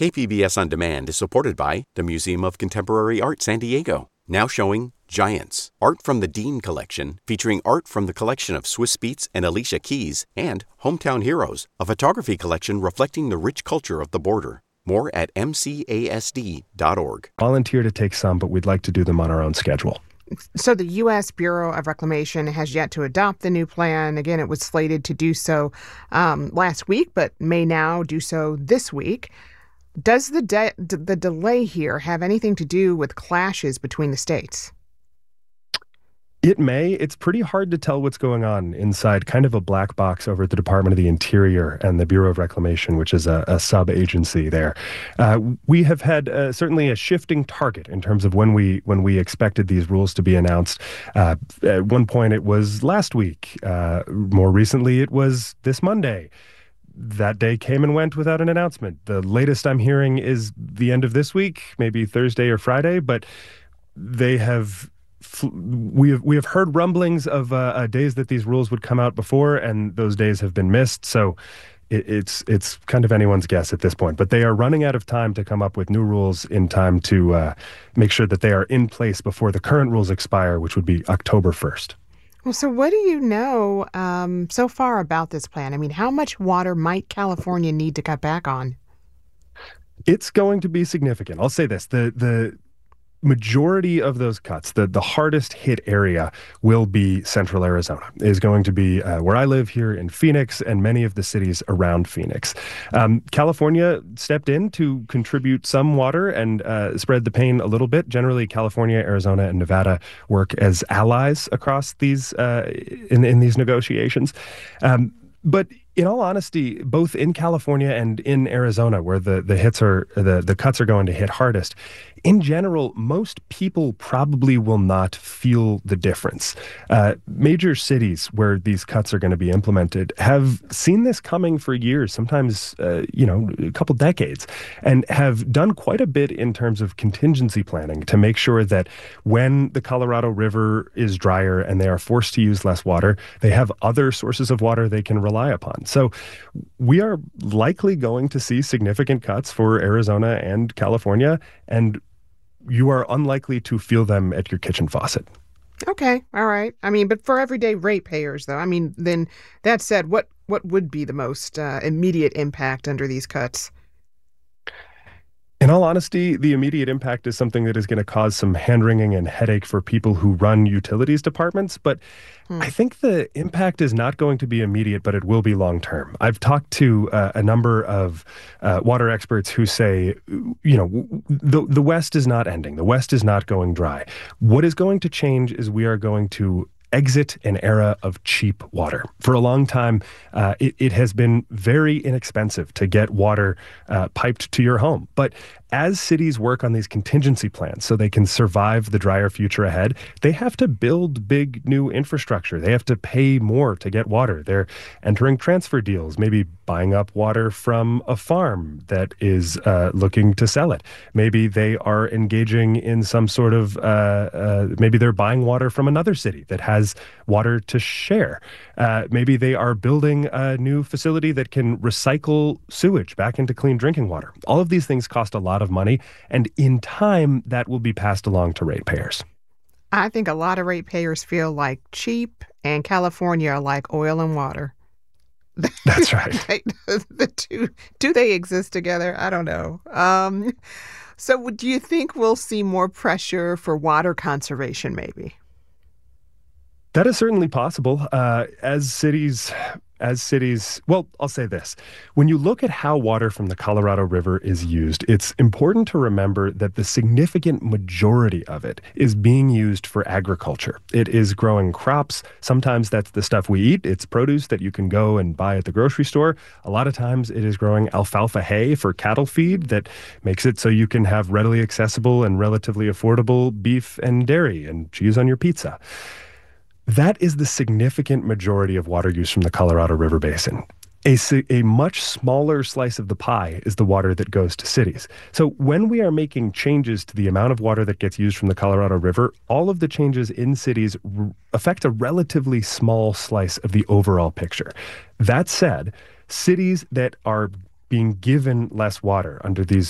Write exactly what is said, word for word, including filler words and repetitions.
K P B S On Demand is supported by the Museum of Contemporary Art San Diego, now showing Giants, art from the Dean Collection, featuring art from the collection of Swiss Beats and Alicia Keys, and Hometown Heroes, a photography collection reflecting the rich culture of the border. More at m c a s d dot org. Volunteer to take some, but we'd like to do them on our own schedule. So the U S Bureau of Reclamation has yet to adopt the new plan. Again, it was slated to do so um, last week, but may now do so this week. Does the de- the delay here have anything to do with clashes between the states? It may. It's pretty hard to tell what's going on inside kind of a black box over at the Department of the Interior and the Bureau of Reclamation, which is a, a sub-agency there. Uh, we have had uh, certainly a shifting target in terms of when we when we expected these rules to be announced. Uh, at one point, it was last week. Uh, more recently, it was this Monday. That day came and went without an announcement. The latest I'm hearing is the end of this week, maybe Thursday or Friday, but they have... We have we have heard rumblings of uh, uh, days that these rules would come out before, and those days have been missed. So it, it's it's kind of anyone's guess at this point. But they are running out of time to come up with new rules in time to uh, make sure that they are in place before the current rules expire, which would be October first. Well, so what do you know um, so far about this plan? I mean, how much water might California need to cut back on? It's going to be significant. I'll say this. The the majority of those cuts, the, the hardest hit area will be central Arizona, is going to be uh, where I live here in Phoenix and many of the cities around Phoenix. Um, California stepped in to contribute some water and uh, spread the pain a little bit. Generally, California, Arizona, and Nevada work as allies across these uh, in, in these negotiations. Um, but in all honesty, both in California and in Arizona, where the, the hits are the, the cuts are going to hit hardest, in general, most people probably will not feel the difference. Uh, major cities where these cuts are going to be implemented have seen this coming for years, sometimes, uh, you know, a couple decades, and have done quite a bit in terms of contingency planning to make sure that when the Colorado River is drier and they are forced to use less water, they have other sources of water they can rely upon. So we are likely going to see significant cuts for Arizona and California, and you are unlikely to feel them at your kitchen faucet. Okay, all right. I mean, but for everyday ratepayers, though, I mean, then that said, what, what would be the most uh, immediate impact under these cuts? In all honesty, the immediate impact is something that is going to cause some hand-wringing and headache for people who run utilities departments. But hmm. I think the impact is not going to be immediate, but it will be long-term. I've talked to uh, a number of uh, water experts who say, you know, the, the West is not ending. The West is not going dry. What is going to change is we are going to exit an era of cheap water. For a long time, uh, it, it has been very inexpensive to get water uh, piped to your home. But as cities work on these contingency plans so they can survive the drier future ahead, they have to build big new infrastructure. They have to pay more to get water. They're entering transfer deals, maybe buying up water from a farm that is uh, looking to sell it. Maybe they are engaging in some sort of, uh, uh, maybe they're buying water from another city that has water to share. Uh, maybe they are building a new facility that can recycle sewage back into clean drinking water. All of these things cost a lot of money, and in time, that will be passed along to ratepayers. I think a lot of ratepayers feel like cheap and California are like oil and water. That's right. they, the two, do they exist together? I don't know. Um, so do you think we'll see more pressure for water conservation, maybe? That is certainly possible. Uh, as cities, as cities, well, I'll say this. When you look at how water from the Colorado River is used, it's important to remember that the significant majority of it is being used for agriculture. It is growing crops. Sometimes that's the stuff we eat. It's produce that you can go and buy at the grocery store. A lot of times it is growing alfalfa hay for cattle feed that makes it so you can have readily accessible and relatively affordable beef and dairy and cheese on your pizza. That is the significant majority of water use from the Colorado River Basin. A, a much smaller slice of the pie is the water that goes to cities. So when we are making changes to the amount of water that gets used from the Colorado River, all of the changes in cities r- affect a relatively small slice of the overall picture. That said, cities that are being given less water under these